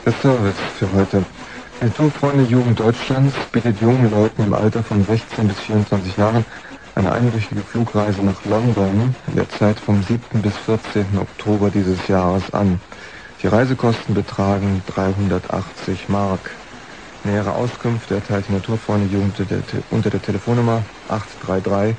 Der Service für heute. Die Naturfreunde Jugend Deutschlands bietet jungen Leuten im Alter von 16 bis 24 Jahren eine einwöchige Flugreise nach London in der Zeit vom 7. bis 14. Oktober dieses Jahres an. Die Reisekosten betragen 380 Mark. Nähere Auskünfte erteilt die Naturfreunde Jugend unter der Telefonnummer 833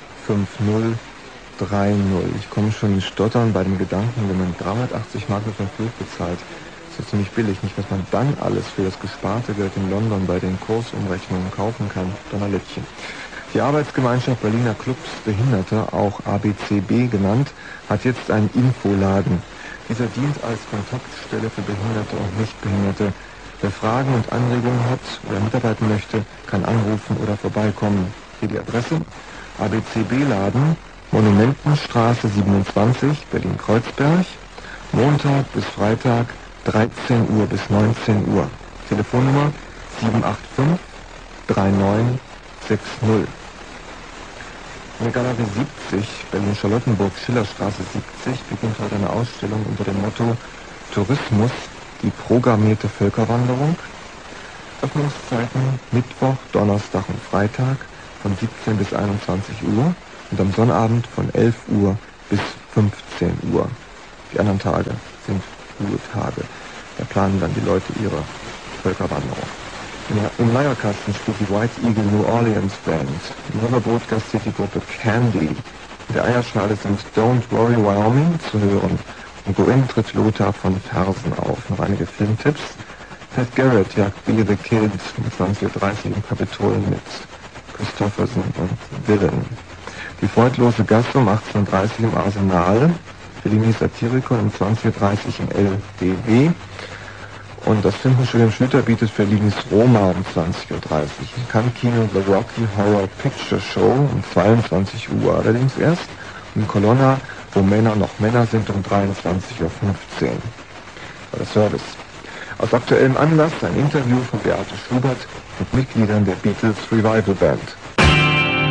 5030. Ich komme schon ins Stottern bei dem Gedanken, wenn man 380 Mark für einen Flug bezahlt. Das ist ziemlich billig, nicht was man dann alles für das gesparte Geld in London bei den Kursumrechnungen kaufen kann. Donnerlittchen. Die Arbeitsgemeinschaft Berliner Clubs Behinderte, auch ABCB genannt, hat jetzt einen Infoladen. Dieser dient als Kontaktstelle für Behinderte und Nichtbehinderte. Wer Fragen und Anregungen hat oder mitarbeiten möchte, kann anrufen oder vorbeikommen. Hier die Adresse: ABCB-Laden, Monumentenstraße 27, Berlin-Kreuzberg, Montag bis Freitag, 13 Uhr bis 19 Uhr. Telefonnummer 785 3960. In der Galerie 70, Berlin-Charlottenburg, Schillerstraße 70, beginnt heute eine Ausstellung unter dem Motto Tourismus, die programmierte Völkerwanderung. Öffnungszeiten Mittwoch, Donnerstag und Freitag von 17 bis 21 Uhr und am Sonnabend von 11 Uhr bis 15 Uhr. Die anderen Tage sind Ruhetage. Da planen dann die Leute ihre Völkerwanderung. Im Leierkasten spielt die White Eagle New Orleans Band. Im Riverboat gastiert die Gruppe Candy. In der Eierschale sind Don't Worry Wyoming zu hören. Und Goin tritt Lothar von Fersen auf. Noch einige Filmtipps. Pat Garrett jagt Billy the Kid um 20.30 Uhr im Kapitol mit Christopherson und Dylan. Die freudlose Gasse um 18.30 Uhr im Arsenal. Fellini Satiriker um 20.30 Uhr im LBW. Und das Filmstudio Schlüter bietet Fellinis Roma um 20.30 Uhr. Im Cannes-Kino The Rocky Horror Picture Show um 22 Uhr allerdings erst. Und Colonna, wo Männer noch Männer sind, um 23.15 Uhr. War der Service. Aus aktuellem Anlass ein Interview von Beate Schubert mit Mitgliedern der Beatles Revival Band.